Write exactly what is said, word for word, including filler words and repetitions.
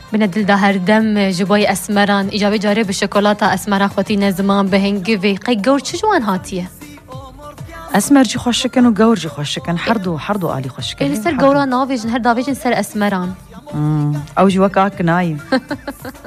بندل ده هردم جبای اسمران ایجابی جاره به شکلاتا اسمرا خوتی نزمان به هنگوی قی گور چه جوان هاتیه اسمر جي خوشكن وجور جي خوشكن حردو حردو آلي خوشكن اللي سر جورا نافيجن هر دافيجن سر اسمران امم او جي وكاك نايم